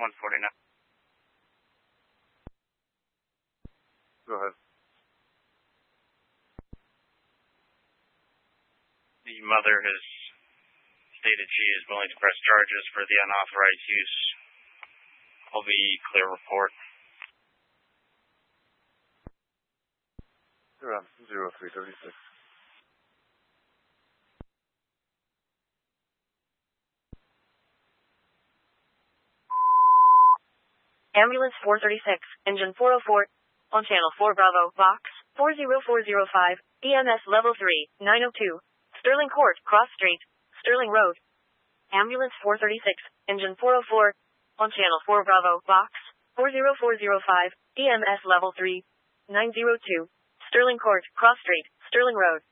149. Go ahead. The mother has stated she is willing to press charges for the unauthorized use of the clear report. Around 0336. Ambulance 436, engine 404, on channel 4 Bravo, box 40405, EMS level 3, 902, Sterling Court, Cross Street, Sterling Road. Ambulance 436, engine 404, on channel 4 Bravo, box 40405, EMS level 3, 902, Sterling Court, Cross Street, Sterling Road.